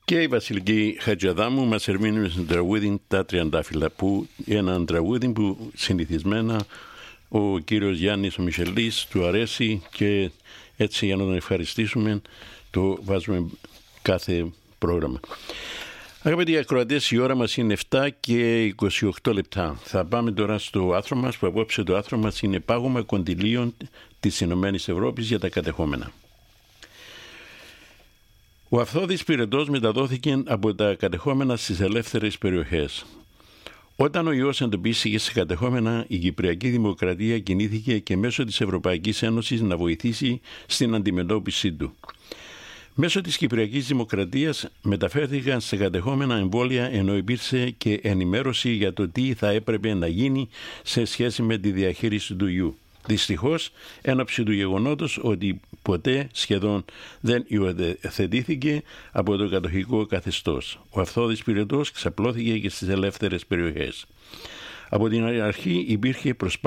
Και η Βασιλική Χατζηαδάμου μας ερμήνευε στον τραγούδι «Τα Τριαντάφυλλα», που ένα τραγούδι που συνηθισμένα ο κύριος Γιάννης ο Μιχελής του αρέσει και έτσι για να τον ευχαριστήσουμε το βάζουμε κάθε πρόγραμμα. Αγαπητοί ακροατές, η ώρα μας είναι 7 και 28 λεπτά. Θα πάμε τώρα στο άθρο μας, που απόψε το άθρο μας είναι πάγωμα κοντιλίων της Ηνωμένης Ευρώπης για τα κατεχόμενα. Ο αυθώδης πυρετός μεταδόθηκε από τα κατεχόμενα στις ελεύθερες περιοχές. Όταν ο ιός εντοπίστηκε σε κατεχόμενα, η Κυπριακή Δημοκρατία κινήθηκε και μέσω της Ευρωπαϊκής Ένωσης να βοηθήσει στην αντιμετώπιση του. Μέσω της Κυπριακής Δημοκρατίας μεταφέρθηκαν σε κατεχόμενα εμβόλια, ενώ υπήρξε και ενημέρωση για το τι θα έπρεπε να γίνει σε σχέση με τη διαχείριση του ιού. Δυστυχώς, έναψη του γεγονότος ότι ποτέ σχεδόν δεν υιοθετήθηκε από το κατοχικό καθεστώς. Ο αυθώδης πυρετός ξαπλώθηκε και στις ελεύθερες περιοχές. Από την αρχή υπήρχε προσπάθεια